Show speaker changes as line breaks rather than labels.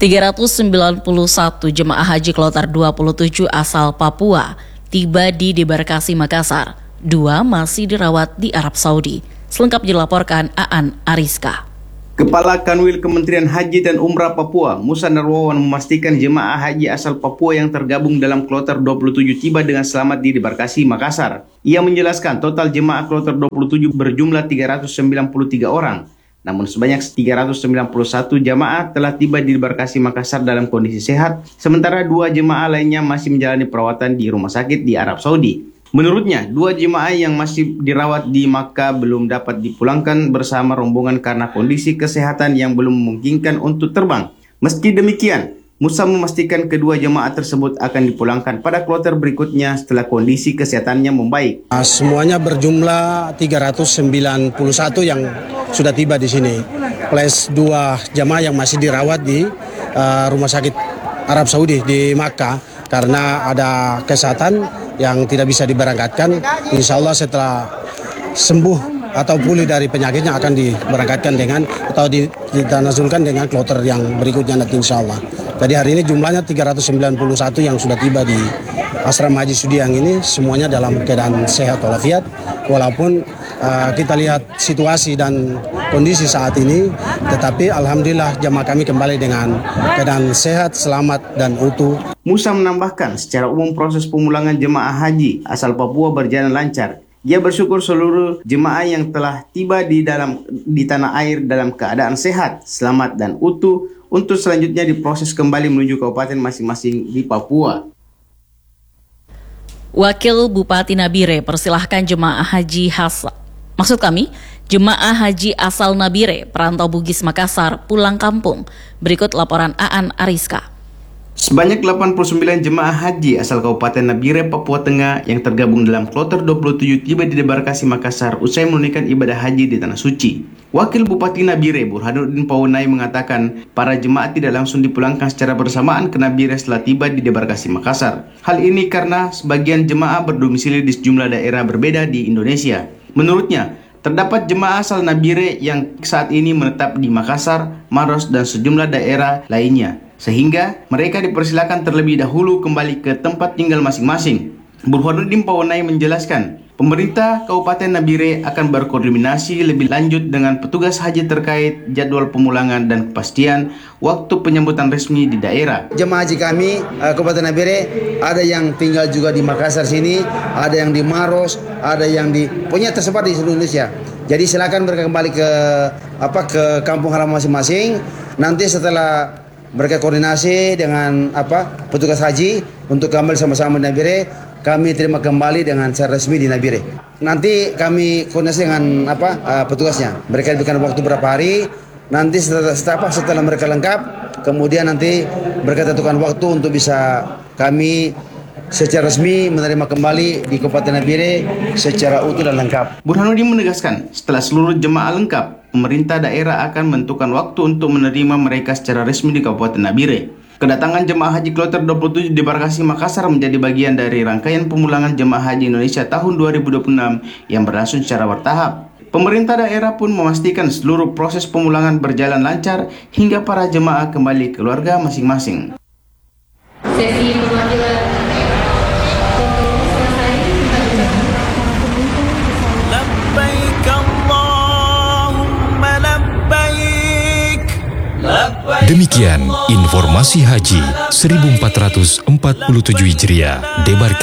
391 jemaah haji kloter 27 asal Papua tiba di debarkasi Makassar. 2 masih dirawat di Arab Saudi. Selengkap dilaporkan Aan Ariska.
Kepala Kanwil Kementerian Haji dan Umrah Papua, Musa Narwawan, memastikan jemaah haji asal Papua yang tergabung dalam kloter 27 tiba dengan selamat di debarkasi Makassar. Ia menjelaskan total jemaah kloter 27 berjumlah 393 orang. Namun sebanyak 391 jemaah telah tiba di debarkasi Makassar dalam kondisi sehat, sementara 2 jemaah lainnya masih menjalani perawatan di rumah sakit di Arab Saudi. Menurutnya, 2 jemaah yang masih dirawat di Makkah belum dapat dipulangkan bersama rombongan karena kondisi kesehatan yang belum memungkinkan untuk terbang. Meski demikian, Musa memastikan kedua jemaah tersebut akan dipulangkan pada kloter berikutnya setelah kondisi kesehatannya membaik.
Semuanya berjumlah 391 yang sudah tiba di sini, plus 2 jemaah yang masih dirawat di rumah sakit Arab Saudi di Makkah karena ada kesehatan yang tidak bisa diberangkatkan. Insya Allah setelah sembuh atau pulih dari penyakitnya akan diberangkatkan dengan atau ditanazulkan dengan kloter yang berikutnya nanti insya Allah. Jadi hari ini jumlahnya 391 yang sudah tiba di Asrama Haji Sudiang ini, semuanya dalam keadaan sehat walafiat. Walaupun kita lihat situasi dan kondisi saat ini, tetapi alhamdulillah jemaah kami kembali dengan keadaan sehat, selamat dan utuh.
Musa menambahkan, secara umum proses pemulangan jemaah haji asal Papua berjalan lancar. Ia bersyukur seluruh jemaah yang telah tiba di tanah air dalam keadaan sehat, selamat dan utuh untuk selanjutnya diproses kembali menuju kabupaten masing-masing di Papua.
Wakil Bupati Nabire persilahkan jemaah haji jemaah haji asal Nabire, perantau Bugis Makassar pulang kampung. Berikut laporan Aan Ariska.
Sebanyak 89 jemaah haji asal Kabupaten Nabire, Papua Tengah yang tergabung dalam kloter 27 tiba di debarkasi Makassar usai menunaikan ibadah haji di Tanah Suci. Wakil Bupati Nabire, Burhanuddin Paunai, mengatakan para jemaah tidak langsung dipulangkan secara bersamaan ke Nabire setelah tiba di debarkasi Makassar. Hal ini karena sebagian jemaah berdomisili di sejumlah daerah berbeda di Indonesia. Menurutnya, terdapat jemaah asal Nabire yang saat ini menetap di Makassar, Maros, dan sejumlah daerah lainnya, sehingga mereka dipersilakan terlebih dahulu kembali ke tempat tinggal masing-masing. Burhanuddin Paunai menjelaskan, pemerintah Kabupaten Nabire akan berkoordinasi lebih lanjut dengan petugas haji terkait jadwal pemulangan dan kepastian waktu penyambutan resmi di daerah.
Jemaah haji kami Kabupaten Nabire ada yang tinggal juga di Makassar sini, ada yang di Maros, ada yang di pokoknya tersebar di seluruh Indonesia. Jadi silakan mereka kembali ke kampung halaman masing-masing. Nanti setelah mereka koordinasi dengan petugas haji untuk kembali sama-sama di Nabire, kami terima kembali dengan secara resmi di Nabire. Nanti kami koordinasi dengan petugasnya. Mereka diberikan waktu berapa hari. Nanti setelah mereka lengkap, kemudian nanti mereka tentukan waktu untuk bisa kami secara resmi menerima kembali di Kabupaten Nabire secara utuh dan lengkap.
Burhanuddin menegaskan, setelah seluruh jemaah lengkap, pemerintah daerah akan menentukan waktu untuk menerima mereka secara resmi di Kabupaten Nabire. Kedatangan jemaah haji kloter 27 di debarkasi Makassar menjadi bagian dari rangkaian pemulangan jemaah haji Indonesia tahun 2026 yang berlangsung secara bertahap. Pemerintah daerah pun memastikan seluruh proses pemulangan berjalan lancar hingga para jemaah kembali ke keluarga masing-masing.
Sesi perwakilan
Demikian informasi haji 1447 Hijriah debarkasi